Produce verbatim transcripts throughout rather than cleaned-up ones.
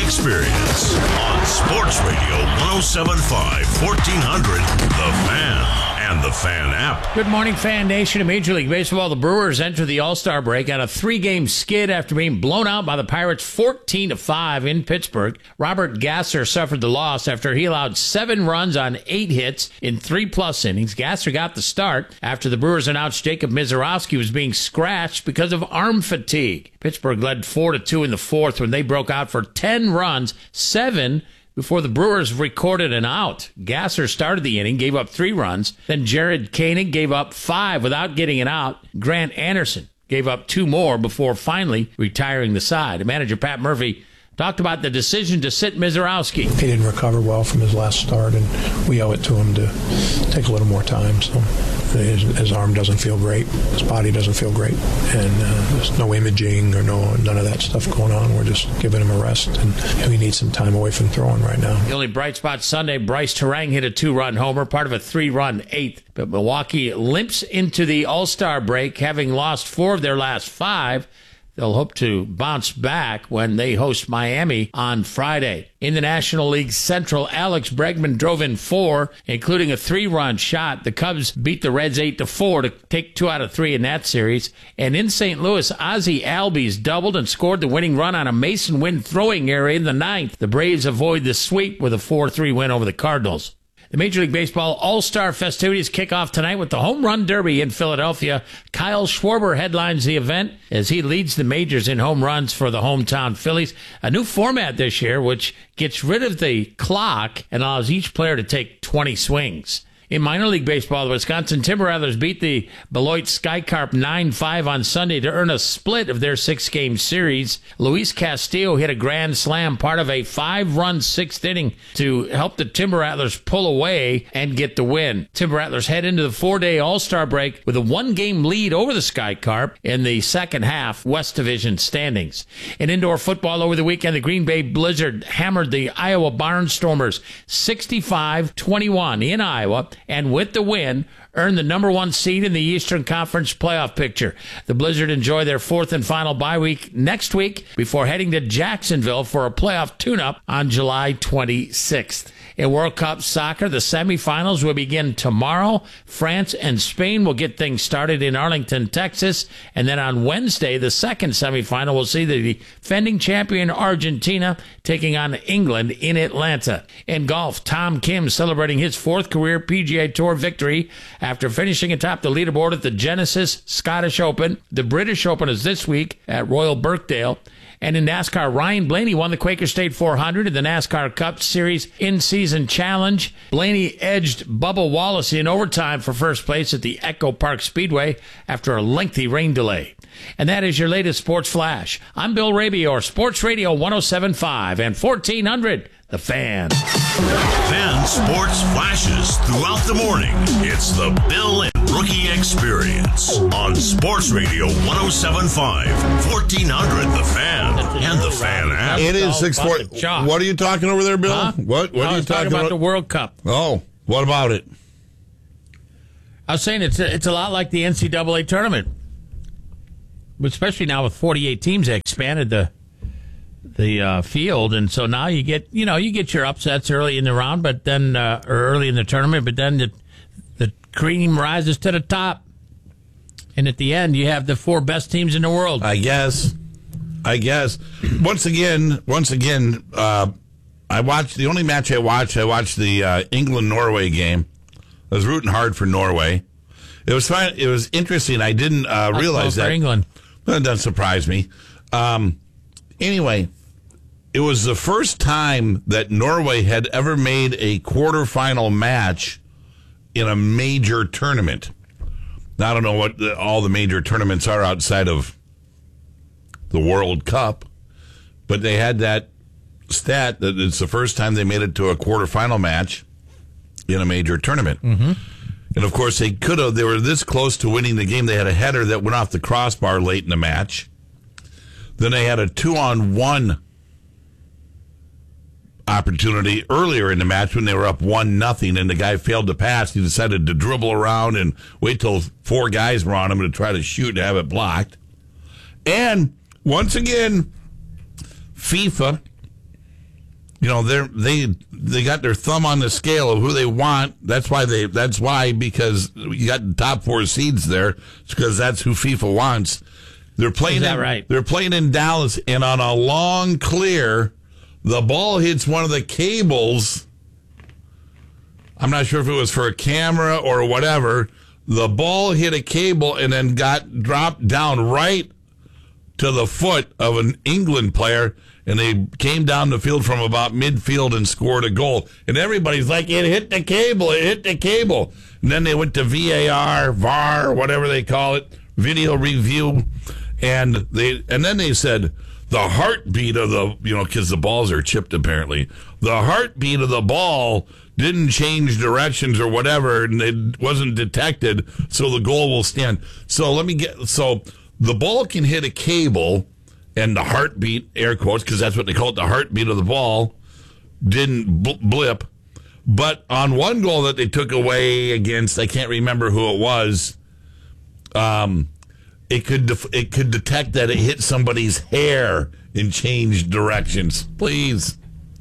Experience on Sports Radio one oh seven point five, fourteen hundred, The Fan and The Fan app. Good morning, Fan Nation of Major League Baseball. The Brewers enter the All-Star break on a three-game skid after being blown out by the Pirates fourteen to five in Pittsburgh. Robert Gasser suffered the loss after he allowed seven runs on eight hits in three-plus innings. Gasser got the start after the Brewers announced Jacob Misiorowski was being scratched because of arm fatigue. Pittsburgh led four to two in the fourth when they broke out for ten runs, seven before the Brewers recorded an out. Gasser started the inning, gave up three runs. Then Jared Koenig gave up five without getting an out. Grant Anderson gave up two more before finally retiring the side. Manager Pat Murphy talked about the decision to sit Misiorowski. He didn't recover well from his last start, and we owe it to him to take a little more time. So his, his arm doesn't feel great, his body doesn't feel great, and uh, there's no imaging or no none of that stuff going on. We're just giving him a rest, and we need some time away from throwing right now. The only bright spot Sunday, Bryce Terang hit a two-run homer, part of a three-run eighth. But Milwaukee limps into the All-Star break, having lost four of their last five. They'll hope to bounce back when they host Miami on Friday. In the National League Central, Alex Bregman drove in four, including a three-run shot. The Cubs beat the Reds eight to four to take two out of three in that series. And in Saint Louis, Ozzie Albies doubled and scored the winning run on a Mason Wynn throwing error in the ninth. The Braves avoid the sweep with a four three win over the Cardinals. The Major League Baseball All-Star festivities kick off tonight with the Home Run Derby in Philadelphia. Kyle Schwarber headlines the event as he leads the majors in home runs for the hometown Phillies. A new format this year, which gets rid of the clock and allows each player to take twenty swings. In minor league baseball, the Wisconsin Timber Rattlers beat the Beloit Skycarp nine five on Sunday to earn a split of their six-game series. Luis Castillo hit a grand slam, part of a five-run sixth inning, to help the Timber Rattlers pull away and get the win. Timber Rattlers head into the four-day All-Star break with a one-game lead over the Skycarp in the second half West Division standings. In indoor football over the weekend, the Green Bay Blizzard hammered the Iowa Barnstormers sixty-five twenty-one in Iowa, and with the win, earned the number one seed in the Eastern Conference playoff picture. The Blizzard enjoy their fourth and final bye week next week before heading to Jacksonville for a playoff tune-up on July twenty-sixth. In World Cup soccer, the semifinals will begin tomorrow. France and Spain will get things started in Arlington, Texas. And then on Wednesday, the second semifinal will see the defending champion Argentina taking on England in Atlanta. In golf, Tom Kim celebrating his fourth career P G A Tour victory after finishing atop the leaderboard at the Genesis Scottish Open. The British Open is this week at Royal Birkdale. And in NASCAR, Ryan Blaney won the Quaker State four hundred in the NASCAR Cup Series in-season challenge. Blaney edged Bubba Wallace in overtime for first place at the Echo Park Speedway after a lengthy rain delay. And that is your latest Sports Flash. I'm Bill Rabior, Sports Radio one oh seven point five and fourteen hundred, The Fan. Fan Sports Flashes throughout the morning. It's the Bill and Rookie Experience on Sports Radio one oh seven point five, fourteen hundred, The Fan and The Fan app. It is six forty. What are you talking over there, Bill? Huh? What? What I are you was talking talking about? about? The World Cup. Oh, what about it? I was saying it's a, it's a lot like the N C double A tournament, especially now with forty-eight teams. They expanded the the uh, field, and so now you get you know you get your upsets early in the round, but then uh, or early in the tournament, but then the the cream rises to the top, and at the end you have the four best teams in the world. I guess. I guess. Once again, once again, uh, I watched the only match I watched. I watched the uh, England-Norway game. I was rooting hard for Norway. It was fine. It was interesting. I didn't uh, realize that. For England. That doesn't surprise me. Um, anyway, it was the first time that Norway had ever made a quarterfinal match in a major tournament. Now, I don't know what the, all the major tournaments are outside of the World Cup, but they had that stat that it's the first time they made it to a quarterfinal match in a major tournament. Mm-hmm. And, of course, they could have. They were this close to winning the game. They had a header that went off the crossbar late in the match. Then they had a two-on-one opportunity earlier in the match when they were up one nothing, and the guy failed to pass. He decided to dribble around and wait till four guys were on him to try to shoot and have it blocked. And once again, FIFA you know, they they they got their thumb on the scale of who they want. That's why they. That's why because you got the top four seeds there. It's because that's who FIFA wants. They're playing. Is that in, right? They're playing in Dallas, and on a long clear, the ball hits one of the cables. I'm not sure if it was for a camera or whatever. The ball hit a cable and then got dropped down right to the foot of an England player, and they came down the field from about midfield and scored a goal. And everybody's like, it hit the cable, it hit the cable. And then they went to V A R, V A R, whatever they call it, video review, and they and then they said the heartbeat of the, you know, because the balls are chipped apparently, the heartbeat of the ball didn't change directions or whatever, and it wasn't detected, so the goal will stand. So let me get, so the ball can hit a cable, and the heartbeat, air quotes, because that's what they call it, the heartbeat of the ball, didn't bl- blip. But on one goal that they took away against, I can't remember who it was, um, it could def- it could detect that it hit somebody's hair and changed directions. Please.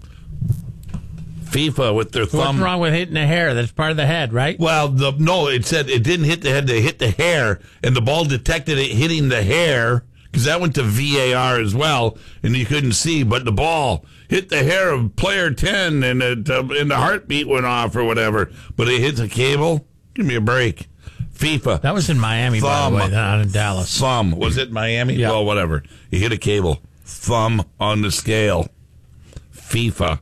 FIFA with their thumb. What's wrong with hitting the hair? That's part of the head, right? Well, the, no, it said it didn't hit the head. They hit the hair, and the ball detected it hitting the hair, because that went to V A R as well, and you couldn't see. But the ball hit the hair of player ten, and, it, uh, and the heartbeat went off or whatever. But it hit the cable? Give me a break. FIFA. That was in Miami, Thumb. by the way, not in Dallas. Thumb. Was it Miami? Yeah. Well, whatever. You hit a cable. Thumb on the scale. FIFA.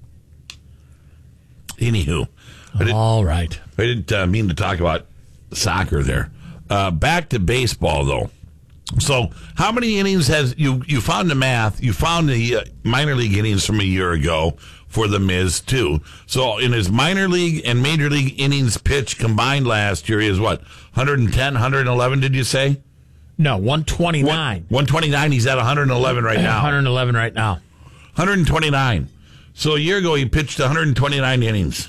Anywho. I didn't, All right. I didn't uh, mean to talk about soccer there. Uh, back to baseball, though. So, how many innings has you? You found the math. You found the uh, minor league innings from a year ago for the Miz too. So, in his minor league and major league innings pitched combined last year, he is what one ten, one eleven? Did you say? No, one twenty-nine. one twenty-nine. He's at one eleven right now. one eleven right now. one twenty-nine. So a year ago, he pitched one twenty-nine innings.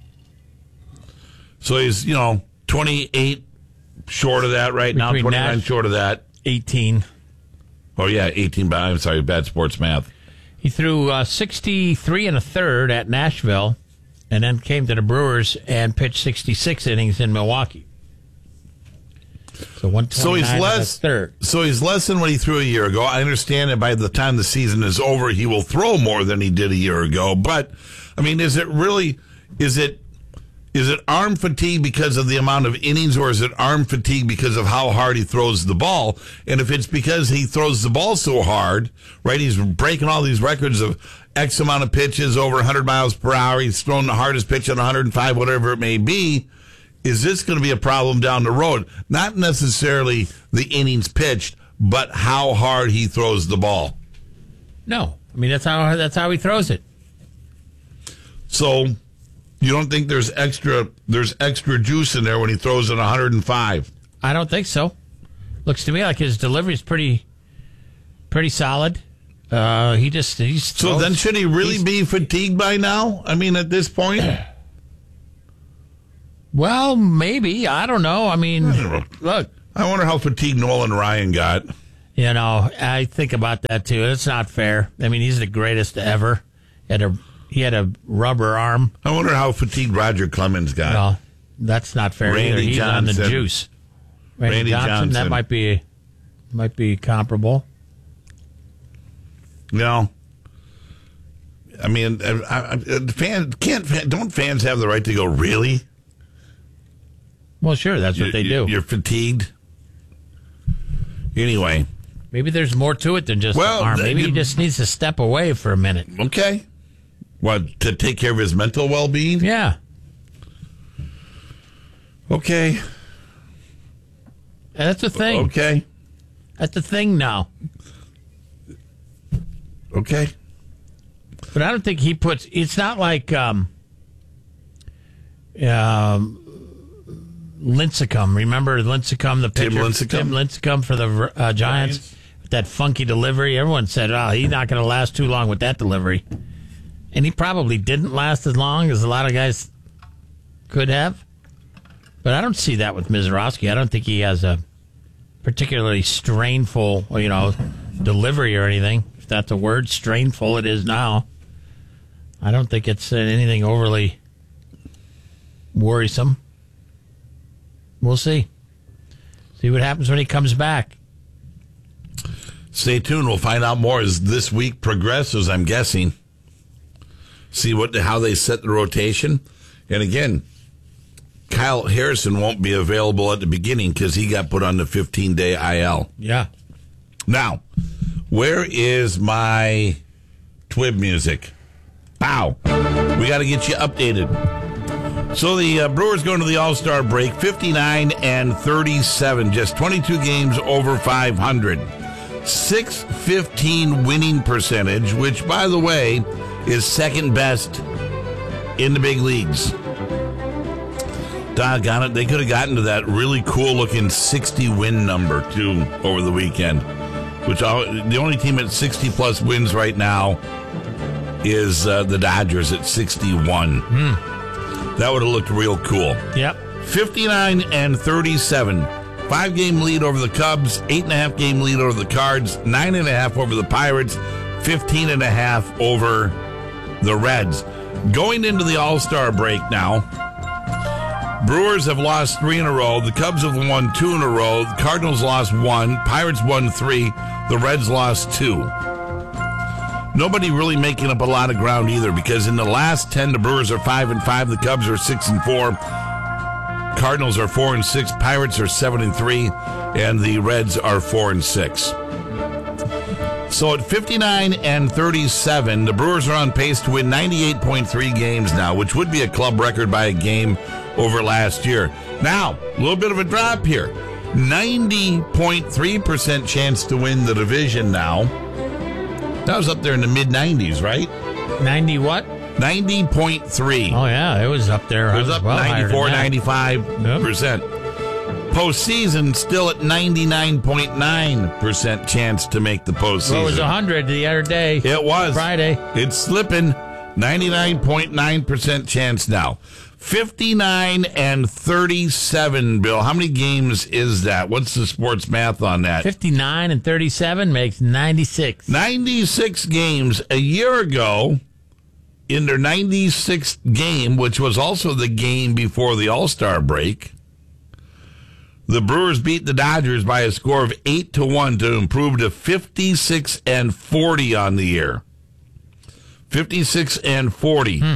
So he's, you know, twenty-eight short of that right now, Between twenty-nine Nash- short of that. eighteen. Oh, yeah, eighteen, but I'm sorry, bad sports math. He threw uh, sixty-three and a third at Nashville, and then came to the Brewers and pitched sixty-six innings in Milwaukee. So one So he's twenty-nine and a less. third. So he's less than what he threw a year ago. I understand that by the time the season is over, he will throw more than he did a year ago. But I mean, is it really? Is it? Is it arm fatigue because of the amount of innings, or is it arm fatigue because of how hard he throws the ball? And if it's because he throws the ball so hard, right? He's breaking all these records of X amount of pitches over one hundred miles per hour. He's thrown the hardest pitch at one oh five, whatever it may be. Is this going to be a problem down the road? Not necessarily the innings pitched, but how hard he throws the ball. No, I mean that's how that's how he throws it. So you don't think there's extra there's extra juice in there when he throws it one oh five? I don't think so. Looks to me like his delivery is pretty, pretty solid. Uh, he just he's So throws, then should he really he's- be fatigued by now? I mean, at this point? Well, maybe. I don't know. I mean, look, I wonder how fatigued Nolan Ryan got. you know, I think about that too. It's not fair. I mean, he's the greatest ever. He had a he had a rubber arm. I wonder how fatigued Roger Clemens got. Well, that's not fair Randy either. He's on the Johnson. juice. Randy, Randy Johnson, Johnson. That might be might be comparable. You know, I mean, I, I, fan, can't fan, don't fans have the right to go, really? Well, sure, that's what You- they you- do. You're fatigued? Anyway, Maybe there's more to it than just Well, the arm. that- Maybe he you- just needs to step away for a minute. okay. What, to take care of his mental well-being? Yeah. Okay. And that's the thing. Okay. That's the thing now. Okay. But I don't think he puts. It's not like um, um, Lincecum. Remember Lincecum, the pitcher? Tim Lincecum? Tim Lincecum for the uh, Giants. Giants. With that funky delivery. Everyone said, "Oh, he's not going to last too long with that delivery," and he probably didn't last as long as a lot of guys could have. But I don't see that with Mizorowski. I don't think he has a particularly strainful, you know, delivery or anything. If that's a word, strainful it is now. I don't think it's anything overly worrisome. We'll see. See what happens when he comes back. Stay tuned. We'll find out more as this week progresses, I'm guessing. See what how they set the rotation. And again, Kyle Harrison won't be available at the beginning because he got put on the fifteen-day I L. Yeah. Now, where is my Twib music? Wow. We got to get you updated. So the uh, Brewers going to the All-Star break, fifty-nine and thirty-seven, just twenty-two games over five hundred. six fifteen winning percentage, which, by the way, is second best in the big leagues. Doggone it, they could have gotten to that really cool-looking sixty win number, too, over the weekend. Which all, the only team at sixty-plus wins right now is uh, the Dodgers at sixty-one. Mm. That would have looked real cool. Yep. fifty-nine and thirty-seven. Five-game lead over the Cubs, eight and a half game lead over the Cards, nine and a half over the Pirates, fifteen and a half over the Reds. Going into the All-Star break now, Brewers have lost three in a row. The Cubs have won two in a row. The Cardinals lost one. Pirates won three. The Reds lost two. Nobody really making up a lot of ground either, because in the last ten, the Brewers are five and five. The Cubs are six and four. Cardinals are four and six. Pirates are seven and three, and the Reds are four and six. So at fifty-nine and thirty-seven, the Brewers are on pace to win ninety-eight point three games now, which would be a club record by a game over last year. Now, a little bit of a drop here. ninety point three percent chance to win the division now. That was up there in the mid nineties, right? ninety what? ninety point three. Oh, yeah, it was up there. It was up well ninety-four, ninety-five percent. Yep. Postseason still at ninety-nine point nine percent chance to make the postseason. Well, it was one hundred the other day. It was. Friday. It's slipping. ninety-nine point nine percent chance now. fifty-nine and thirty-seven, Bill. How many games is that? What's the sports math on that? fifty-nine and thirty-seven makes ninety-six. ninety-six games. A year ago, in their ninety-sixth game, which was also the game before the All-Star break, the Brewers beat the Dodgers by a score of eight to one to improve to fifty-six and forty on the year. fifty-six and forty. Hmm.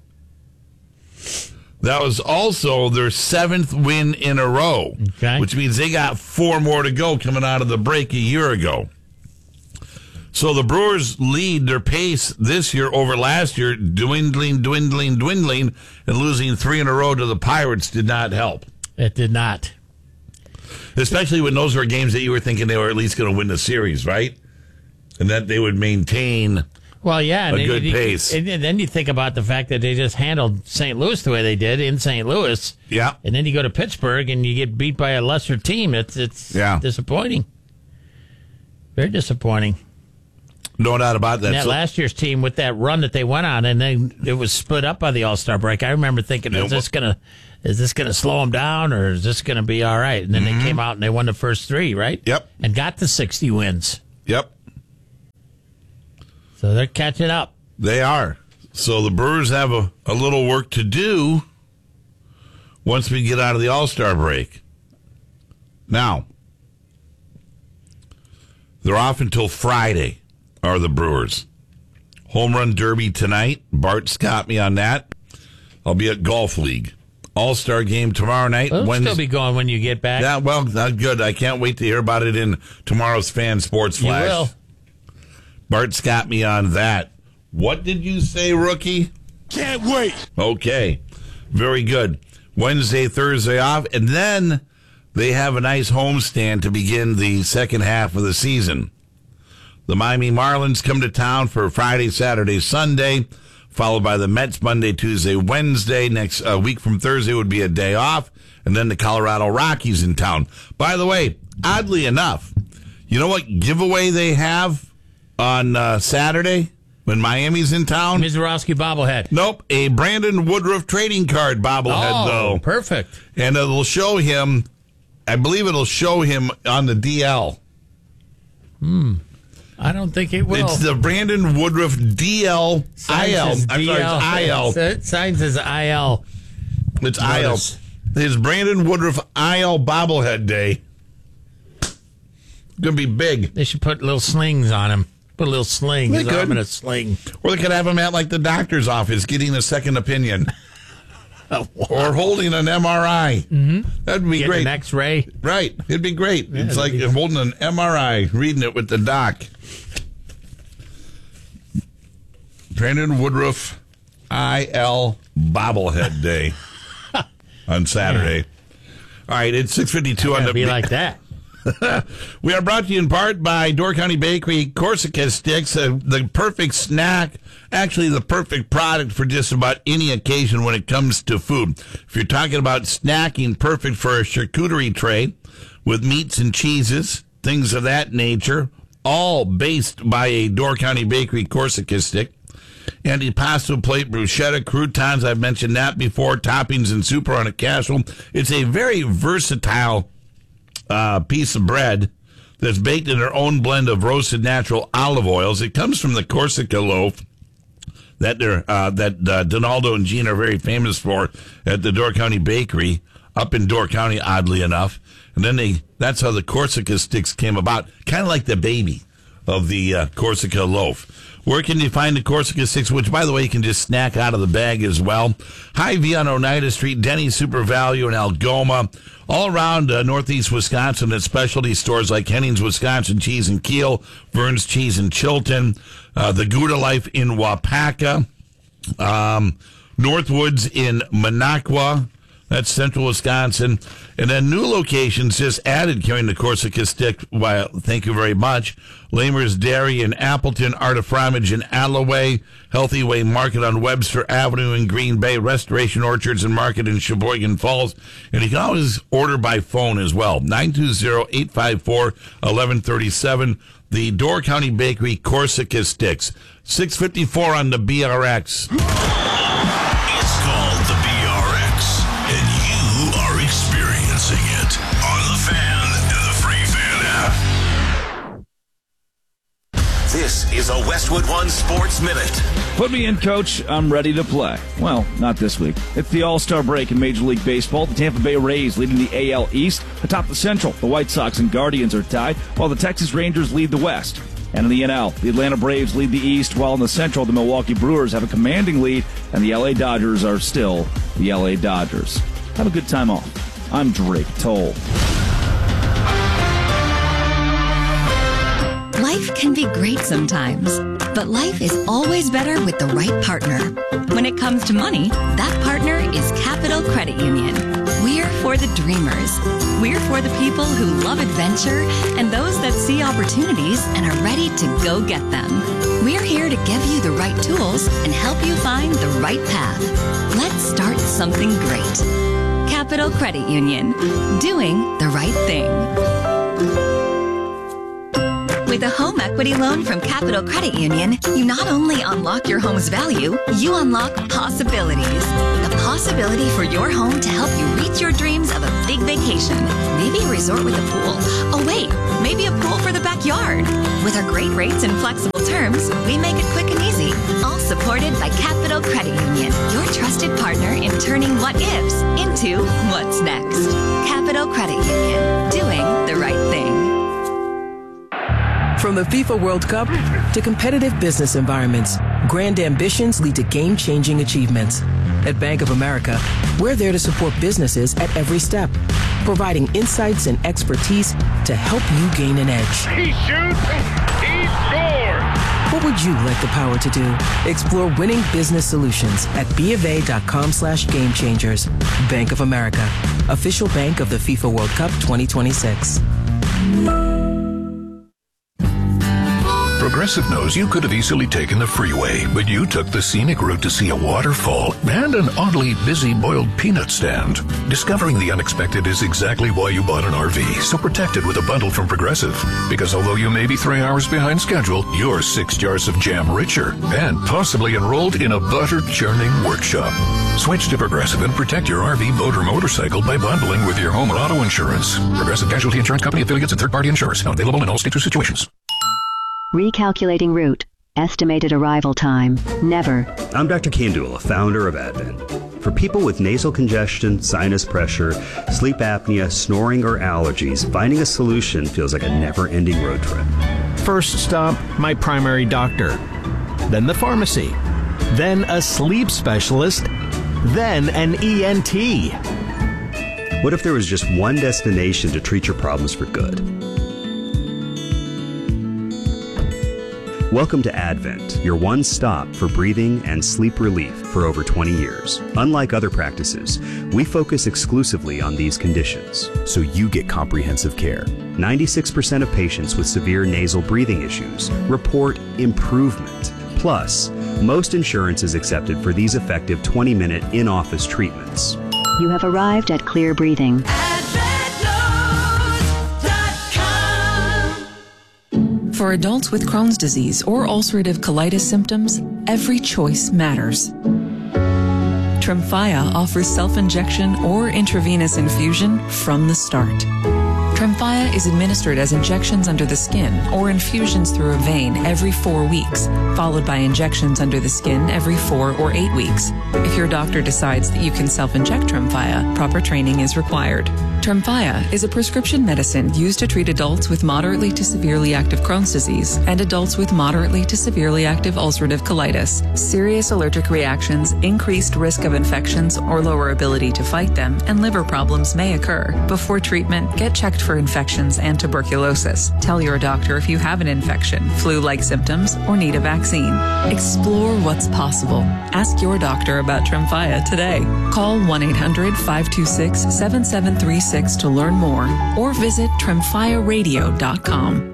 That was also their seventh win in a row, okay, which means they got four more to go coming out of the break a year ago. So the Brewers lead their pace this year over last year, dwindling, dwindling, dwindling, and losing three in a row to the Pirates did not help. It did not. Especially when those were games that you were thinking they were at least going to win the series, right? And that they would maintain well, yeah, a good you, pace. And then you think about the fact that they just handled Saint Louis the way they did in Saint Louis. Yeah. And then you go to Pittsburgh and you get beat by a lesser team. It's it's yeah. disappointing. Very disappointing. No doubt about that. And that so, last year's team with that run that they went on, and then it was split up by the All-Star break. I remember thinking, is this gonna is this gonna slow them down, or is this gonna be all right? And then mm-hmm. they came out and they won the first three, right? Yep. And got to sixty wins. Yep. So they're catching up. They are. So the Brewers have a, a little work to do once we get out of the All-Star break. Now, they're off until Friday, are the Brewers. Home Run Derby tonight. Bart's got me on that. I'll be at Golf League. All-Star game tomorrow night. It'll Wednesday. still be going when you get back. Yeah, well, not good. I can't wait to hear about it in tomorrow's Fan Sports Flash. You will. Bart's got me on that. What did you say, rookie? Can't wait. Okay. Very good. Wednesday, Thursday off, and then they have a nice homestand to begin the second half of the season. The Miami Marlins come to town for Friday, Saturday, Sunday, followed by the Mets Monday, Tuesday, Wednesday. Next uh, week from Thursday would be a day off, and then the Colorado Rockies in town. By the way, oddly enough, you know what giveaway they have on uh, Saturday when Miami's in town? Mizorowski bobblehead. Nope, a Brandon Woodruff trading card bobblehead, oh, though. Perfect. And it'll show him, I believe it'll show him on the D L. Hmm. I don't think it will. It's the Brandon Woodruff D L I L. I'm sorry, it's I L. Sign says I L. It's I L. His Brandon Woodruff I L bobblehead day. Going to be big. They should put little slings on him. Put a little sling. They His could. arm in a sling. Or they could have him at like the doctor's office getting a second opinion. Or holding an M R I. Mm-hmm. That'd be Getting great. An X-ray. Right. It'd be great. Yeah, it's like be... holding an M R I, reading it with the doc. Brandon Woodruff I L bobblehead day on Saturday. Yeah. All right, it's six fifty-two on the... be like that. We are brought to you in part by Door County Bakery Corsica Sticks, uh, the perfect snack, actually the perfect product for just about any occasion when it comes to food. If you're talking about snacking, perfect for a charcuterie tray with meats and cheeses, things of that nature, all based by a Door County Bakery Corsica Stick. Antipasto plate, bruschetta, croutons, I've mentioned that before, toppings and super on a casserole. It's a very versatile Uh, piece of bread that's baked in their own blend of roasted natural olive oils. It comes from the Corsica loaf that they're, uh, that uh, Donaldo and Gene are very famous for at the Door County Bakery up in Door County, oddly enough. And then they that's how the Corsica sticks came about, kind of like the baby of the uh, Corsica loaf. Where can you find the Corsica sticks, which, by the way, you can just snack out of the bag as well? Hy-Vee on Oneida Street, Denny's Super Value in Algoma, all around uh, northeast Wisconsin at specialty stores like Henning's Wisconsin Cheese in Kiel, Vern's Cheese in Chilton, uh, the Gouda Life in Wapaka, um, Northwoods in Minocqua, that's central Wisconsin. And then new locations just added carrying the Corsica stick. Well, thank you very much. Lamer's Dairy in Appleton, Art of Fromage in Alloway, Healthy Way Market on Webster Avenue in Green Bay, Restoration Orchards and Market in Sheboygan Falls. And you can always order by phone as well. nine two zero, eight five four, one one three seven. The Door County Bakery Corsica Sticks. six fifty-four on the B R X. It's called the B R X, and you are experiencing it on the Fan and the Free Fan app. This is a Westwood One Sports Minute. Put me in, Coach. I'm ready to play. Well, not this week. It's the All-Star break in Major League Baseball. The Tampa Bay Rays leading the A L East. Atop the Central, the White Sox and Guardians are tied, while the Texas Rangers lead the West. And in the N L, the Atlanta Braves lead the East, while in the Central, the Milwaukee Brewers have a commanding lead, and the L A Dodgers are still the L A Dodgers. Have a good time off. I'm Drake Toll. Life can be great sometimes, but life is always better with the right partner. When it comes to money, that partner is Capital Credit Union. We're for the dreamers. We're for the people who love adventure and those that see opportunities and are ready to go get them. We're here to give you the right tools and help you find the right path. Let's start something great. Capital Credit Union, doing the right thing. With a home equity loan from Capital Credit Union, you not only unlock your home's value, you unlock possibilities. The possibility for your home to help you reach your dreams of a big vacation. Maybe a resort with a pool. Oh wait, maybe a pool for the backyard. With our great rates and flexible terms, we make it quick and easy. All supported by Capital Credit Union, your trusted partner in turning what-ifs into what's next. Capital Credit Union, doing the right thing. From the FIFA World Cup to competitive business environments, grand ambitions lead to game-changing achievements. At Bank of America, we're there to support businesses at every step, providing insights and expertise to help you gain an edge. He shoots, he scores! What would you like the power to do? Explore winning business solutions at BofA.com slash game changers. Bank of America, official bank of the FIFA World Cup twenty twenty-six. Progressive knows you could have easily taken the freeway, but you took the scenic route to see a waterfall and an oddly busy boiled peanut stand. Discovering the unexpected is exactly why you bought an R V, so protected with a bundle from Progressive. Because although you may be three hours behind schedule, you're six jars of jam richer and possibly enrolled in a butter churning workshop. Switch to Progressive and protect your R V, boat, or motorcycle by bundling with your home and auto insurance. Progressive Casualty Insurance Company affiliates and third-party insurers. Not available in all states or situations. Recalculating route. Estimated arrival time. Never. I'm Doctor Kandula, founder of Advent. For people with nasal congestion, sinus pressure, sleep apnea, snoring, or allergies, finding a solution feels like a never-ending road trip. First stop, my primary doctor. Then the pharmacy. Then a sleep specialist. Then an E N T. What if there was just one destination to treat your problems for good? Welcome to Advent, your one stop for breathing and sleep relief for over twenty years. Unlike other practices, we focus exclusively on these conditions, so you get comprehensive care. ninety-six percent of patients with severe nasal breathing issues report improvement. Plus, most insurance is accepted for these effective twenty-minute in-office treatments. You have arrived at Clear Breathing. For adults with Crohn's disease or ulcerative colitis symptoms, every choice matters. Tremfya offers self-injection or intravenous infusion from the start. Tremfya is administered as injections under the skin or infusions through a vein every four weeks, followed by injections under the skin every four or eight weeks. If your doctor decides that you can self-inject Tremfya, proper training is required. Tremfya is a prescription medicine used to treat adults with moderately to severely active Crohn's disease and adults with moderately to severely active ulcerative colitis. Serious allergic reactions, increased risk of infections or lower ability to fight them, and liver problems may occur. Before treatment, get checked for infections and tuberculosis. Tell your doctor if you have an infection, flu-like symptoms, or need a vaccine. Explore what's possible. Ask your doctor about Tremfya today. Call one eight hundred five two six seven seven three six to learn more or visit tremfya radio dot com.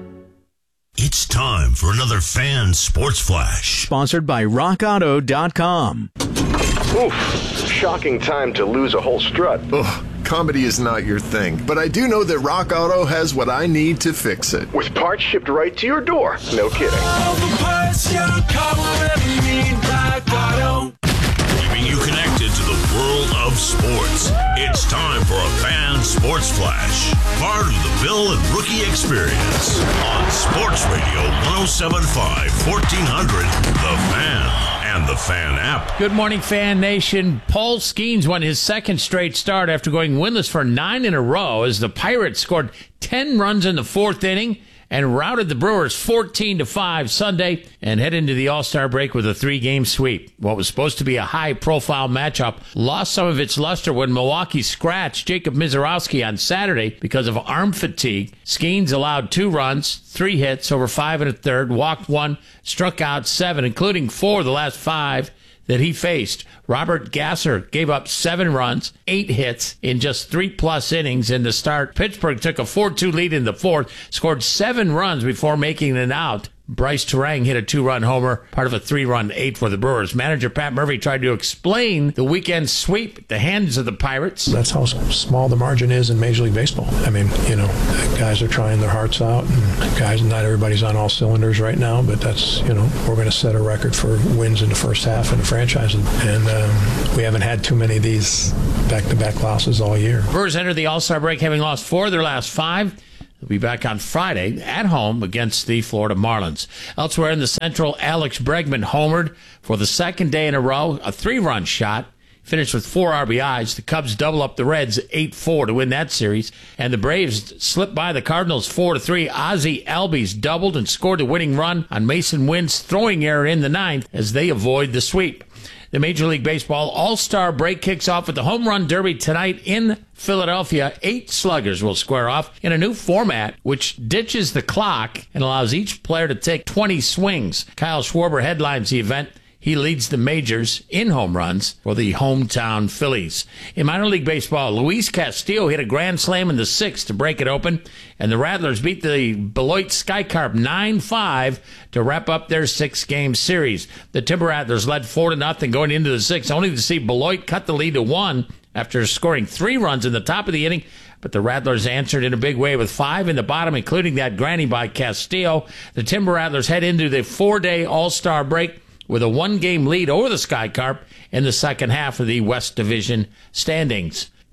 It's time for another Fan Sports Flash. Sponsored by rock auto dot com. Oof, shocking time to lose a whole strut. Ugh, comedy is not your thing, but I do know that Rock Auto has what I need to fix it. With parts shipped right to your door. No kidding. All the parts your car will ever need, Rock Auto. Keeping you connected to the world of sports. It's time for a Fan Sports Flash. Part of the Bill and Rookie Experience on Sports Radio one oh seven point five, fourteen hundred, The Fan. And the Fan app. Good morning, Fan Nation. Paul Skeens won his second straight start after going winless for nine in a row as the Pirates scored ten runs in the fourth inning and routed the Brewers fourteen to five Sunday and head into the All-Star break with a three-game sweep. What was supposed to be a high-profile matchup lost some of its luster when Milwaukee scratched Jacob Mizorowski on Saturday because of arm fatigue. Skeens allowed two runs, three hits over five and a third, walked one, struck out seven, including four of the last five that he faced. Robert Gasser gave up seven runs, eight hits in just three-plus innings in the start. Pittsburgh took a four two lead in the fourth, scored seven runs before making an out. Bryce Terang hit a two-run homer, part of a three-run eight for the Brewers. Manager Pat Murphy tried to explain the weekend sweep at the hands of the Pirates. That's how small the margin is in Major League Baseball. I mean, you know, guys are trying their hearts out, and guys, not everybody's on all cylinders right now, but that's, you know, we're going to set a record for wins in the first half in the franchise, and um, we haven't had too many of these back-to-back losses all year. Brewers enter the All-Star break having lost four of their last five. They'll be back on Friday at home against the Florida Marlins. Elsewhere in the Central, Alex Bregman homered for the second day in a row, a three-run shot. Finished with four R B Is. The Cubs double up the Reds eight four to win that series. And the Braves slipped by the Cardinals four to three. Ozzie Albies doubled and scored the winning run on Mason Wynn's throwing error in the ninth as they avoid the sweep. The Major League Baseball All-Star break kicks off with the Home Run Derby tonight in Philadelphia. Eight sluggers will square off in a new format which ditches the clock and allows each player to take twenty swings. Kyle Schwarber headlines the event. He leads the majors in home runs for the hometown Phillies. In minor league baseball, Luis Castillo hit a grand slam in the sixth to break it open, and the Rattlers beat the Beloit Skycarp nine five to wrap up their six-game series. The Timber Rattlers led four to nothing going into the sixth, only to see Beloit cut the lead to one after scoring three runs in the top of the inning. But the Rattlers answered in a big way with five in the bottom, including that granny by Castillo. The Timber Rattlers head into the four-day All-Star break with a one-game lead over the Skycarp in the second half of the West Division standings.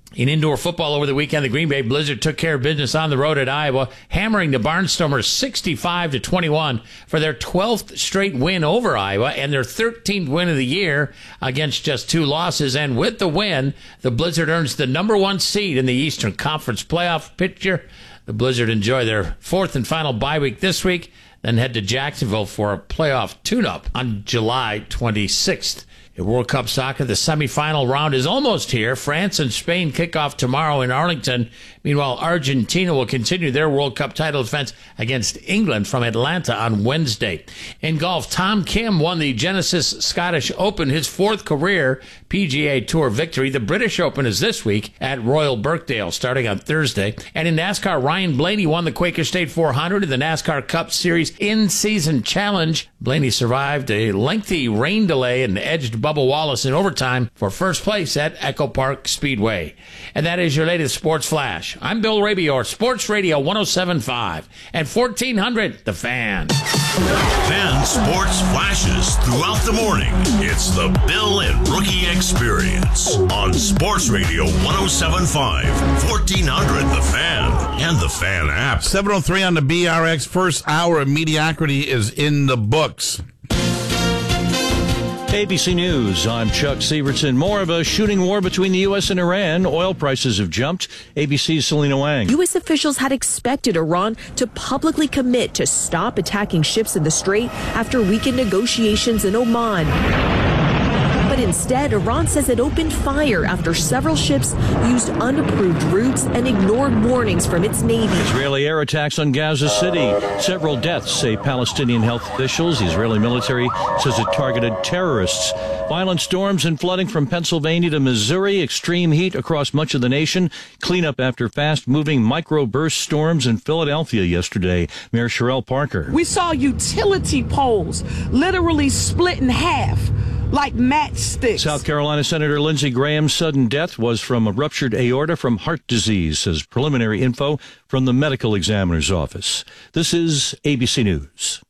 In indoor football over the weekend, the Green Bay Blizzard took care of business on the road at Iowa, hammering the Barnstormers sixty-five to twenty-one for their twelfth straight win over Iowa and their thirteenth win of the year against just two losses. And with the win, the Blizzard earns the number one seed in the Eastern Conference playoff picture. The Blizzard enjoy their fourth and final bye week this week, then head to Jacksonville for a playoff tune-up on July twenty-sixth. In World Cup soccer, the semifinal round is almost here. France and Spain kick off tomorrow in Arlington. Meanwhile, Argentina will continue their World Cup title defense against England from Atlanta on Wednesday. In golf, Tom Kim won the Genesis Scottish Open, his fourth career P G A Tour victory. The British Open is this week at Royal Birkdale, starting on Thursday. And in NASCAR, Ryan Blaney won the Quaker State four hundred in the NASCAR Cup Series in-season challenge. Blaney survived a lengthy rain delay and edged Bubba Wallace in overtime for first place at Echo Park Speedway. And that is your latest Sports Flash. I'm Bill Rabior, Sports Radio one oh seven point five and fourteen hundred The Fan. Fan sports flashes throughout the morning. It's the Bill and Rookie Experience on Sports Radio one oh seven point five, fourteen hundred The Fan, and the Fan app. seven oh three on the B R X. First hour of mediocrity is in the books. A B C News, I'm Chuck Sievertson. More of a shooting war between the U S and Iran. Oil prices have jumped. A B C's Selena Wang. U S officials had expected Iran to publicly commit to stop attacking ships in the Strait after weekend negotiations in Oman. But instead, Iran says it opened fire after several ships used unapproved routes and ignored warnings from its navy. Israeli air attacks on Gaza City. Several deaths, say Palestinian health officials. The Israeli military says it targeted terrorists. Violent storms and flooding from Pennsylvania to Missouri. Extreme heat across much of the nation. Cleanup after fast-moving microburst storms in Philadelphia yesterday. Mayor Sherelle Parker. We saw utility poles literally split in half like matchsticks. South Carolina Senator Lindsey Graham's sudden death was from a ruptured aorta from heart disease, says preliminary info from the medical examiner's office. This is A B C News.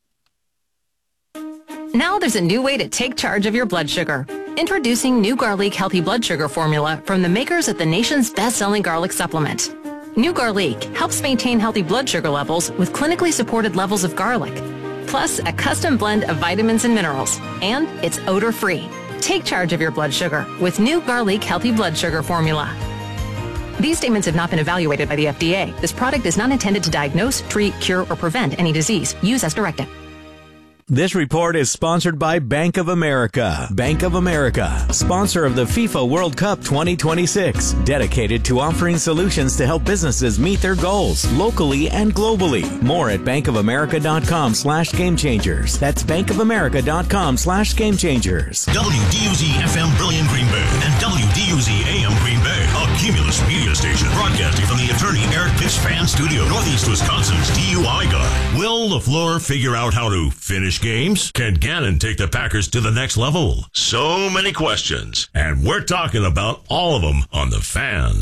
Now there's a new way to take charge of your blood sugar. Introducing New Garlic Healthy Blood Sugar Formula from the makers of the nation's best-selling garlic supplement. New Garlic helps maintain healthy blood sugar levels with clinically supported levels of garlic, plus a custom blend of vitamins and minerals, and it's odor-free. Take charge of your blood sugar with New Garlic Healthy Blood Sugar Formula. These statements have not been evaluated by the F D A. This product is not intended to diagnose, treat, cure, or prevent any disease. Use as directed. This report is sponsored by Bank of America. Bank of America, sponsor of the FIFA World Cup twenty twenty-six, dedicated to offering solutions to help businesses meet their goals locally and globally. More at bankofamerica.com slash game changers. That's bankofamerica.com slash game changers. W D U Z F M Brilliant Green Bay and W D U Z A M Green Bay, a Cumulus media station broadcasting from the attorney Eric Pitts Fan Studio, Northeast Wisconsin's D U I guy. Will LaFleur figure out how to finish games? Can Gannon take the Packers to the next level? So many questions, and we're talking about all of them on The Fan.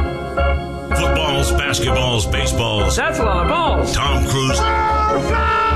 Footballs, basketballs, baseballs. That's a lot of balls. Tom Cruise. Oh,